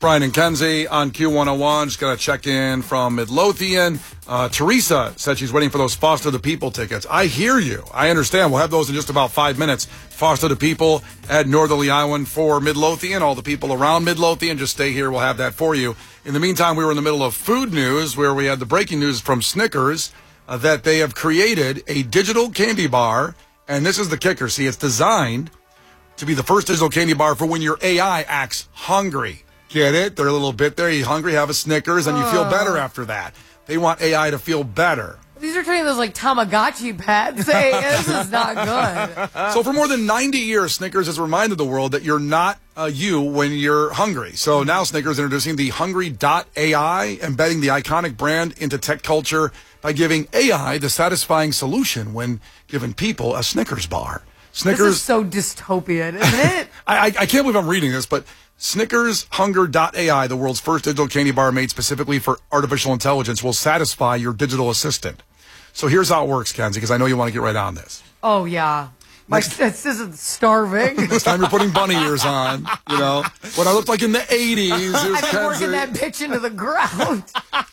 Brian and Kenzie on Q101. Just got to check in from Midlothian. Teresa said she's waiting for those Foster the People tickets. I hear you. I understand. We'll have those in just about 5 minutes. Foster the People at Northerly Island for Midlothian. All the people around Midlothian, just stay here. We'll have that for you. In the meantime, we were in the middle of food news where we had the breaking news from Snickers that they have created a digital candy bar. And this is the kicker. See, it's designed to be the first digital candy bar for when your AI acts hungry. Get it? They're a little bit there. You hungry, have a Snickers, and you feel better after that. They want AI to feel better. These are turning those like Tamagotchi pets. Hey, this is not good. So for more than 90 years, Snickers has reminded the world that you're not you when you're hungry. So now Snickers is introducing the Hungry.ai, embedding the iconic brand into tech culture by giving AI the satisfying solution when giving people a Snickers bar. Snickers. This is so dystopian, isn't it? I can't believe I'm reading this, but Snickers Hunger.ai, the world's first digital candy bar made specifically for artificial intelligence, will satisfy your digital assistant. So here's how it works, Kenzie, because I know you want to get right on this. Oh, yeah. This isn't starving. This time you're putting bunny ears on, you know. What I looked like in the 80s. I've been working that bitch into the ground.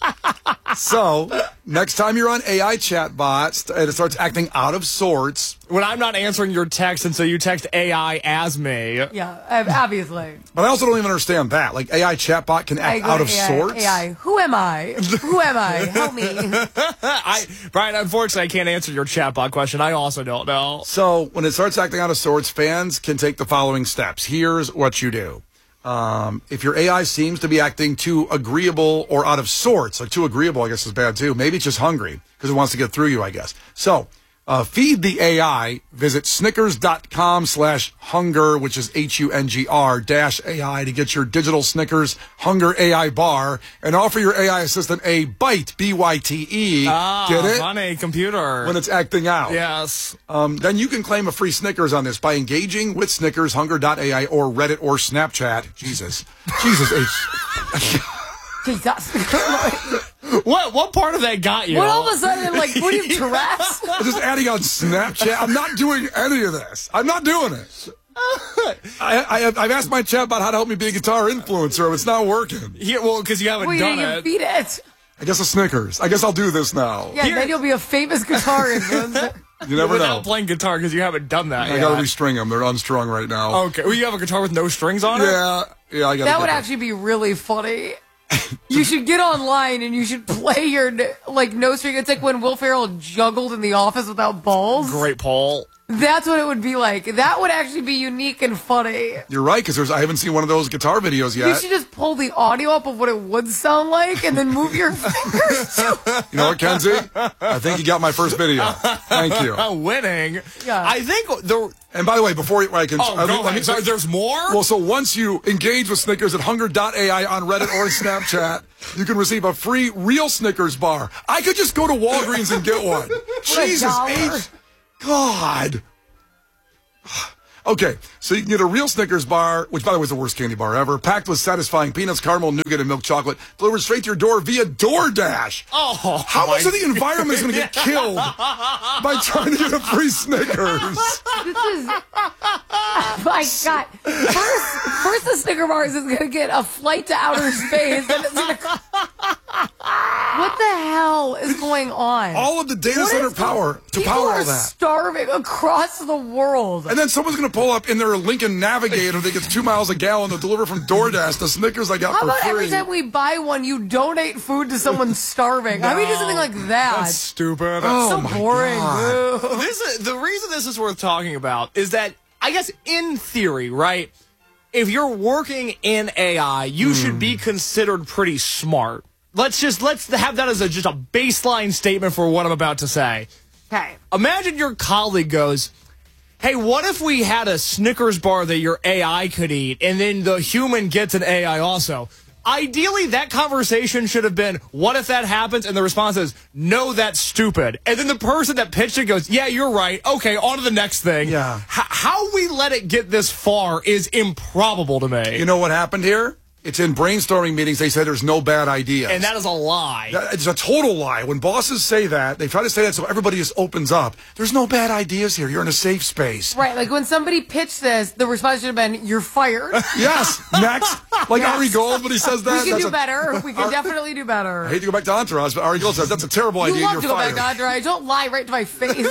So, next time you're on AI chatbots and it starts acting out of sorts. When I'm not answering your text, and so you text AI as me. Yeah, obviously. But I also don't even understand that. Like, AI chatbot can act out of sorts? AI, who am I? Who am I? Help me. Brian, unfortunately, I can't answer your chatbot question. I also don't know. So, when it starts acting out of sorts, fans can take the following steps. Here's what you do. If your AI seems to be acting too agreeable or out of sorts, like too agreeable, I guess is bad too. Maybe it's just hungry because it wants to get through you, I guess. So, feed the AI. Visit Snickers.com/hunger, which is HUNGR-AI to get your digital Snickers Hunger AI bar and offer your AI assistant a bite, B-Y-T-E. Get it? On a computer. When it's acting out. Yes. Then you can claim a free Snickers on this by engaging with Snickers, Hunger.ai, or Reddit or Snapchat. Jesus. Jesus H. What part of that got you? What all of a sudden, like, what are you, Tourette's? I'm just adding on Snapchat. I'm not doing any of this. I'm not doing it. I've asked my chatbot how to help me be a guitar influencer. It's not working. Yeah, well, because you haven't done it. Beat it. I guess a Snickers. I guess I'll do this now. Yeah, then you'll be a famous guitar influencer. You never Without know. playing guitar because you haven't done that I got to restring them. They're unstrung right now. Okay. Well, you have a guitar with no strings on it? Yeah, I got That would actually be really funny. You should get online and you should play your, like, no string. It's like when Will Ferrell juggled in The Office without balls. Great poll. That's what it would be like. That would actually be unique and funny. You're right, because I haven't seen one of those guitar videos yet. You should just pull the audio up of what it would sound like and then move your fingers to it. You know what, Kenzie? I think you got my first video. Thank you. Winning. Yeah. I think the... And by the way, before I can... Sorry, there's more? Well, so once you engage with Snickers at Hunger.ai on Reddit or Snapchat, you can receive a free real Snickers bar. I could just go to Walgreens and get one. Jesus H. God. Okay, so you can get a real Snickers bar, which, by the way, is the worst candy bar ever, packed with satisfying peanuts, caramel, nougat, and milk chocolate, delivered straight to your door via DoorDash. Oh, how much of the environment is going to get killed by trying to get a free Snickers? This is... Oh, my God. First the Snicker bars is going to get a flight to outer space. Then it's gonna... What the hell is going on? All of the data center power to power all that. People are starving across the world. And then someone's going to pull up in their Lincoln Navigator that gets 2 miles a gallon to deliver from DoorDash the Snickers I got How for about free. every time we buy one, you donate food to someone starving? How about you do something like that? That's stupid. Oh, so my boring. God. The reason this is worth talking about is that, I guess, in theory, right, if you're working in AI, you should be considered pretty smart. Let's have that as just a baseline statement for what I'm about to say. Okay. Imagine your colleague goes, hey, what if we had a Snickers bar that your AI could eat, and then the human gets an AI also? Ideally, that conversation should have been, what if that happens? And the response is, no, that's stupid. And then the person that pitched it goes, yeah, you're right. Okay, on to the next thing. Yeah. How we let it get this far is improbable to me. You know what happened here? It's in brainstorming meetings. They say there's no bad ideas. And that is a lie. It's a total lie. When bosses say that, they try to say that so everybody just opens up. There's no bad ideas here. You're in a safe space. Right, like when somebody pitched this, the response should have been, you're fired. Yes. Next. Like Ari Gold when he says that. We can do better. We can definitely do better. I hate to go back to Entourage, but Ari Gold says that's a terrible idea. You love You're to go fired. back to Entourage. Don't lie right to my face.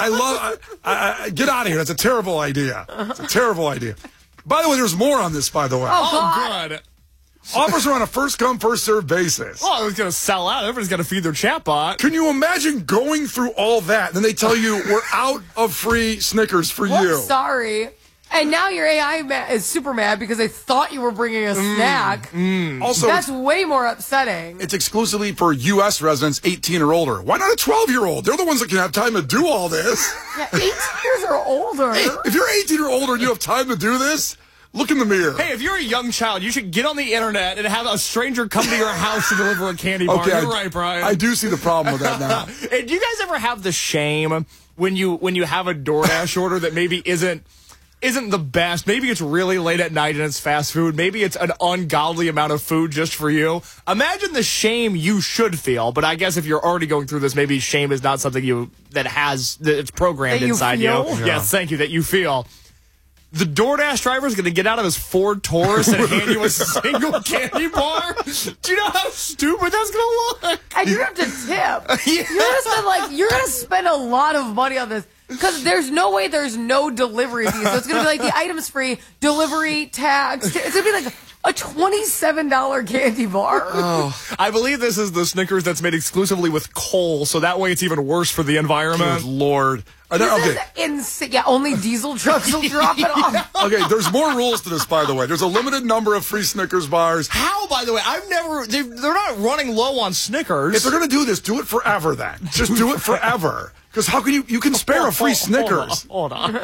I get out of here. That's a terrible idea. It's a terrible idea. By the way, there's more on this, by the way. Oh, God. good. Offers are on a first-come, first-served basis. Oh, it was going to sell out. Everybody's got to feed their chatbot. Can you imagine going through all that? Then they tell you, we're out of free Snickers for Well, you. sorry. And now your AI is super mad because they thought you were bringing a snack. Also, That's way more upsetting. it's exclusively for U.S. residents 18 or older. Why not a 12-year-old? They're the ones that can have time to do all this. Yeah, 18 years or older. Hey, if you're 18 or older and you have time to do this, look in the mirror. Hey, if you're a young child, you should get on the internet and have a stranger come to your house to deliver a candy bar. Okay, You're right, Brian. I do see the problem with that now. Hey, do you guys ever have the shame when you have a DoorDash order that maybe isn't the best? Maybe it's really late at night and it's fast food. Maybe it's an ungodly amount of food just for you. Imagine the shame you should feel. But I guess if you're already going through this, maybe shame is not something it's programmed That you inside feel? you. Yes, thank you, that you feel. The DoorDash driver is going to get out of his Ford Taurus and hand you a single candy bar. Do you know how stupid that's going to look? And you have to tip. You're gonna spend a lot of money on this because there's no way there's no delivery fees. So it's gonna be like the items free, delivery, tax. It's gonna be like a $27 candy bar. Oh, I believe this is the Snickers that's made exclusively with coal, so that way it's even worse for the environment. Good Lord. This is insane. Yeah, only diesel trucks will drop it off. Okay, there's more rules to this, by the way. There's a limited number of free Snickers bars. How, by the way? They're not running low on Snickers. If they're going to do this, do it forever then. Just do it forever. Because how can you can spare a free Snickers. Hold on.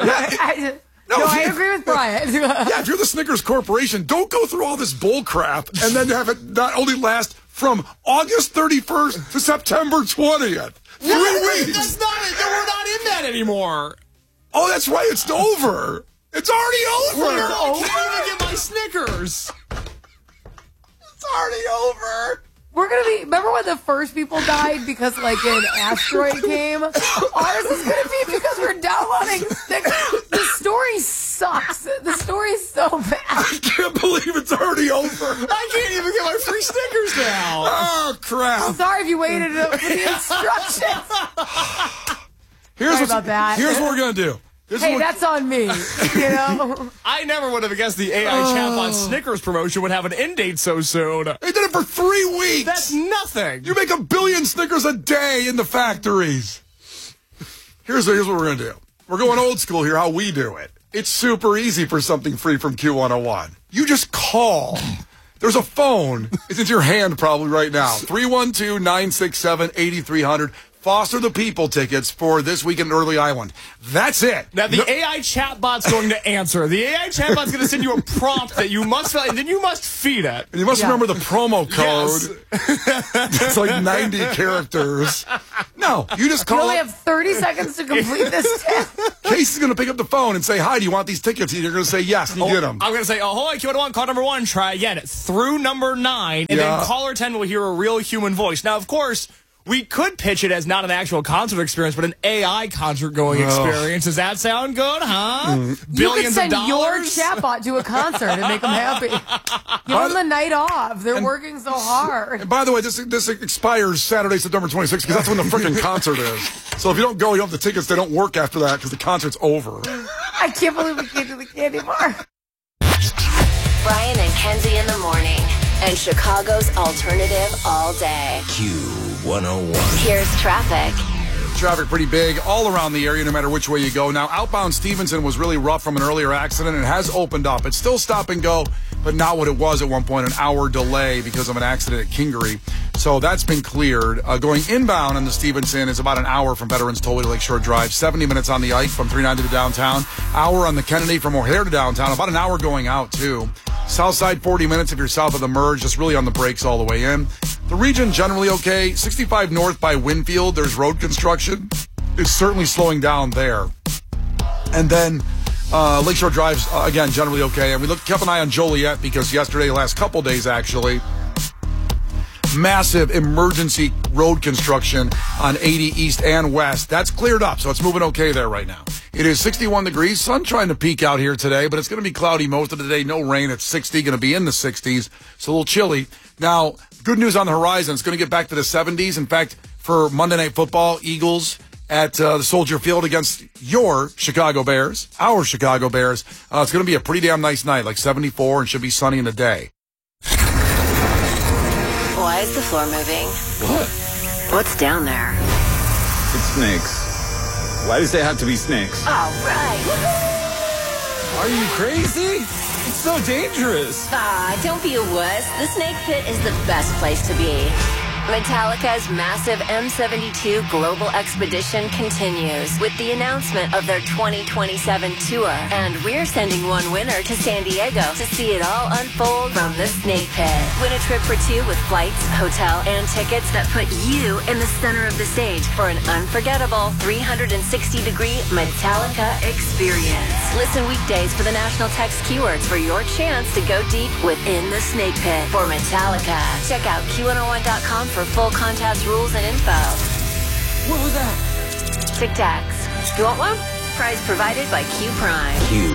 I agree with Brian. Yeah, if you're the Snickers Corporation, don't go through all this bull crap and then have it not only last from August 31st to September 20th. 3 weeks. That's not it. We're not in that anymore. Oh, that's right. It's over. It's already over. I can't even get my Snickers. It's already over. We're gonna be. Remember when the first people died because like an asteroid came? Ours is gonna be because we're downloading. The story sucks. The story's so bad. I can't believe it's already over. I can't even get my free Snickers now. Oh crap! Sorry if you waited for the instructions. Sorry about that. Here's what we're gonna do. Hey, that's on me. You know. I never would have guessed the AI chatbot Snickers promotion would have an end date so soon. They did it for 3 weeks. That's nothing. You make 1 billion Snickers a day in the factories. Here's what we're going to do. We're going old school here, how we do it. It's super easy for something free from Q101. You just call. There's a phone. It's in your hand probably right now. 312-967-8300. Foster the People tickets for this week in Early Island. That's it. Now, the AI chatbot's going to answer. The AI chatbot's going to send you a prompt that you must fill, and then you must feed it. And you must remember the promo code. Yes. It's like 90 characters. No, you just You call only up. have 30 seconds to complete this test. Casey's going to pick up the phone and say, hi, do you want these tickets? And you're going to say yes, and you get them. I'm going to say, ahoy, Q101, call number 1, try again, through number 9, and then caller 10 will hear a real human voice. Now, of course, we could pitch it as not an actual concert experience, but an AI concert-going experience. Does that sound good, huh? Billions you could send of dollars? your chatbot to a concert and make them happy. Give them the night off. They're working so hard. And by the way, this expires Saturday, September 26th, because that's when the freaking concert is. So if you don't go, you don't have the tickets. They don't work after that because the concert's over. I can't believe we can't do the candy bar. Brian and Kenzie in the morning. And Chicago's alternative all day. Q101. Here's traffic. Traffic pretty big all around the area, no matter which way you go. Now, outbound Stevenson was really rough from an earlier accident and has opened up. It's still stop and go, but not what it was at one point, an hour delay because of an accident at Kingery. So that's been cleared. Going inbound on the Stevenson is about an hour from Veterans Tollway to Lakeshore Drive, 70 minutes on the Ike from 390 to downtown, hour on the Kennedy from O'Hare to downtown, about an hour going out too. South side 40 minutes if you're south of the merge, just really on the brakes all the way in. The region generally okay. 65 north by Winfield, there's road construction. It's certainly slowing down there. And then Lakeshore Drive's, again, generally okay. And we kept an eye on Joliet because yesterday, last couple days actually, massive emergency road construction on 80 east and west. That's cleared up, so it's moving okay there right now. It is 61 degrees. Sun trying to peek out here today, but it's going to be cloudy most of the day. No rain. It's 60, going to be in the 60s. It's a little chilly. Now, good news on the horizon. It's going to get back to the 70s. In fact, for Monday Night Football, Eagles at the Soldier Field against your Chicago Bears, our Chicago Bears. It's going to be a pretty damn nice night, like 74, and should be sunny in the day. Why is the floor moving? What? What's down there? It's snakes. Why does it have to be snakes? All right. Are you crazy? It's so dangerous. Don't be a wuss. The Snake Pit is the best place to be. Metallica's massive M72 Global Expedition continues with the announcement of their 2027 tour. And we're sending one winner to San Diego to see it all unfold from the Snake Pit. Win a trip for two with flights, hotel, and tickets that put you in the center of the stage for an unforgettable 360-degree Metallica experience. Listen weekdays for the national text keywords for your chance to go deep within the Snake Pit for Metallica. Check out Q101.com for full contest rules and info. What was that? Tic Tacs. You want one? Prize provided by Q Prime. Q.